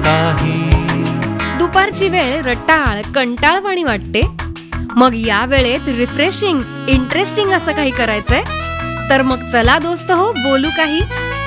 काही. दुपारची वेळ रटाळ कंटाळवाणी वाटते. मग या वेळेत रिफ्रेशिंग इंटरेस्टिंग असं काही करायचंय तर मग चला दोस्त हो बोलू काही.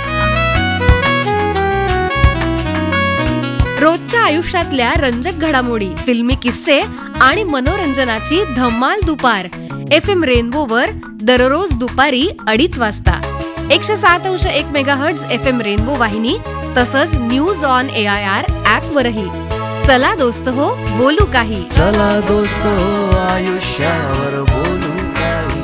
रोजच्या आयुष्यातल्या रंजक घडामोडी, फिल्मी किस्से आणि मनोरंजनाची धमाल दुपार FM रेनबोवर दररोज दुपारी 2:30 वाजता 107.1 मेगाहर्ट्झ FM रेनबो वाहिनी तसंच न्यूज ऑन AIR ऍप वरही. चला दोस्त हो बोलू काही. चला दोस्त हो आयुष्यावर बोलू काही.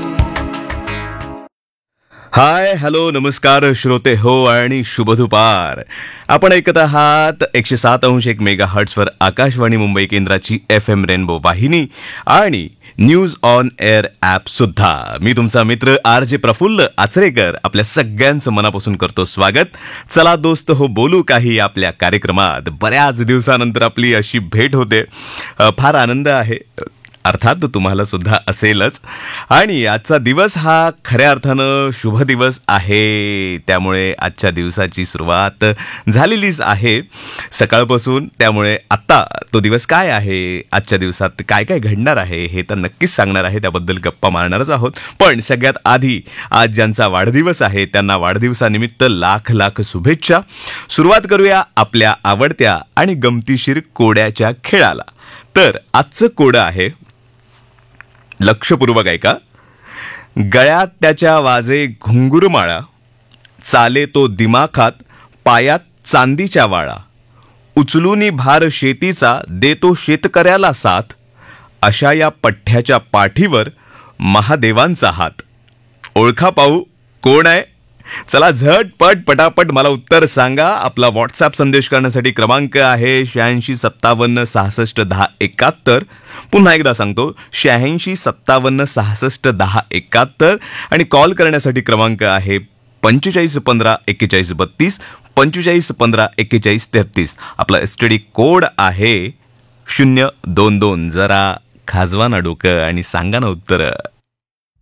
हाय हॅलो नमस्कार श्रोते हो आणि शुभ दुपार. आपण ऐकत आहात 107.1 मेगाहर्ट्झवर आकाशवाणी मुंबई केंद्राची FM रेनबो वाहिनी आणि न्यूज ऑन एअर ॲप सुद्धा. मी तुमचा मित्र RJ प्रफुल्ल आचरेकर आपल्या सगळ्यांचं मनापासून करतो स्वागत. चला दोस्त हो बोलू काही आपल्या कार्यक्रमात. बऱ्याच दिवसानंतर आपली अशी भेट होते. फार आनंद आहे, अर्थात तुम्हाला सुद्धा असेलच. आणि आजचा दिवस हा खऱ्या अर्थानं शुभ दिवस आहे. त्यामुळे आजच्या दिवसाची सुरुवात झालेलीच आहे सकाळपासून. त्यामुळे आत्ता तो दिवस काय आहे, आजच्या दिवसात काय काय घडणार आहे हे तर नक्कीच सांगणार आहे. त्याबद्दल गप्पा मारणारच आहोत. पण सगळ्यात आधी आज ज्यांचा वाढदिवस आहे त्यांना वाढदिवसानिमित्त लाख लाख शुभेच्छा. सुरुवात करूया आपल्या आवडत्या आणि गमतीशीर कोड्याच्या खेळाला. तर आजचं कोडं आहे, लक्षपूर्वक ऐका. गळ्यात त्याच्या वाजे घुंगुरमाळा, चाले तो दिमाखात पायात चांदीच्या वाळा, उचलूनी भार शेतीचा देतो शेतकऱ्याला साथ, अशा या पठ्ठ्याच्या पाठीवर महादेवांचा हात. ओळखा पाहू कोण आहे? चला झटपट पटापट मला उत्तर सांगा. आपला व्हॉट्सॲप संदेश करण्यासाठी क्रमांक आहे 86 57 66 10 71. पुन्हा एकदा सांगतो 86 57 66 10 71. आणि कॉल करण्यासाठी क्रमांक आहे 45 15 41 32 45 15 41 33. आपला STD कोड आहे 022. जरा खाजवा ना डोकं आणि सांगा ना उत्तर.